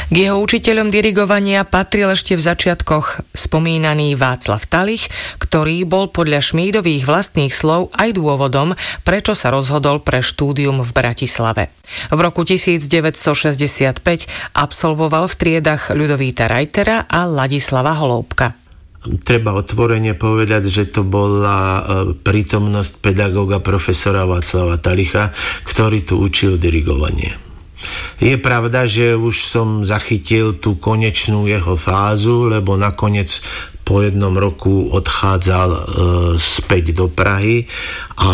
K jeho učiteľom dirigovania patril ešte v začiatkoch spomínaný Václav Talich, ktorý bol podľa Šmídových vlastných slov aj dôvodom, prečo sa rozhodol pre štúdium v Bratislave. V roku 1965 absolvoval v triedach Ľudovíta Reitera a Ladislava Holoubka. Treba otvorene povedať, že to bola prítomnosť pedagóga profesora Václava Talicha, ktorý tu učil dirigovanie. Je pravda, že už som zachytil tú konečnú jeho fázu, lebo nakoniec po 1 roku odchádzal späť do Prahy a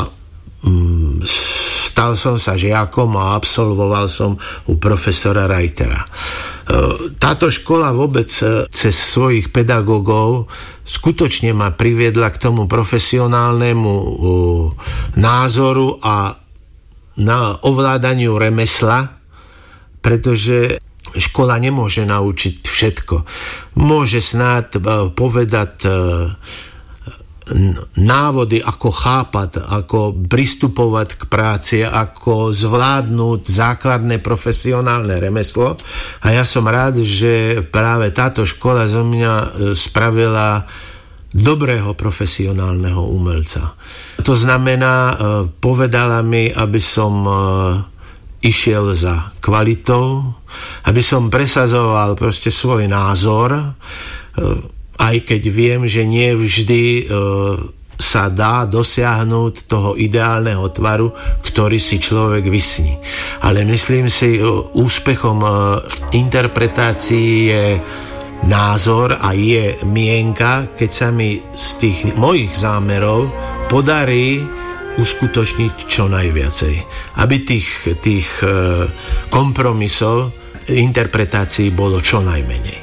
stal som sa žiakom a absolvoval som u profesora Reitera. Táto škola vôbec cez svojich pedagógov skutočne ma priviedla k tomu profesionálnemu názoru a na ovládaniu remesla, pretože škola nemôže naučiť všetko. Môže snáď povedať návody, ako chápať, ako pristupovať k práci, ako zvládnuť základné profesionálne remeslo. A ja som rád, že práve táto škola zo mňa spravila dobrého profesionálneho umelca. To znamená, povedala mi, aby som išiel za kvalitou, aby som presadzoval proste svoj názor, aj keď viem, že nie vždy sa dá dosiahnuť toho ideálneho tvaru, ktorý si človek vysní. Ale myslím si, úspechom interpretácií je názor a je mienka, keď sa mi z tých mojich zámerov podarí uskutočniť čo najviacej. Aby tých kompromisov interpretácií bolo čo najmenej.